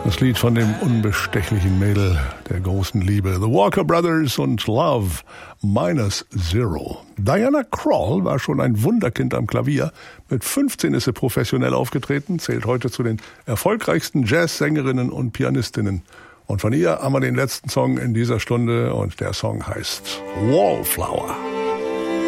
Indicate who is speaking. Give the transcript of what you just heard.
Speaker 1: Das Lied von dem unbestechlichen Mädel der großen Liebe. The Walker Brothers und Love -0. Diana Krall war schon ein Wunderkind am Klavier. Mit 15 ist sie professionell aufgetreten, zählt heute zu den erfolgreichsten Jazzsängerinnen und Pianistinnen. Und von ihr haben wir den letzten Song in dieser Stunde und der Song heißt Wallflower.